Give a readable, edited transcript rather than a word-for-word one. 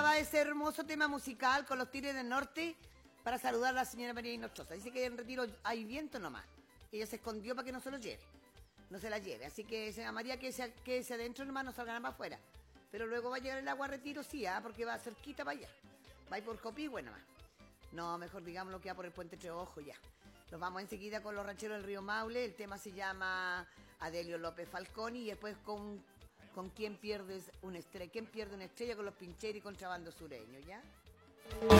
cantaba ese hermoso tema musical con los Tigres del Norte para saludar a la señora María Hinojosa. Dice que en Retiro hay viento nomás. Ella se escondió para que no se lo lleve. No se la lleve. Así que señora María, quédese adentro nomás, no salgan para afuera. Pero luego va a llegar el agua a Retiro, sí, porque va cerquita para allá. Va a ir por Copihue nomás. No, mejor digámoslo que va por el Puente Tres Ojos ya. Nos vamos enseguida con los rancheros del río Maule. El tema se llama Adelio López Falconi. Y después con ¿Quién pierde una estrella? ¿Quién pierde una estrella? Con los Pincheros y Contrabando Sureño, ¿ya?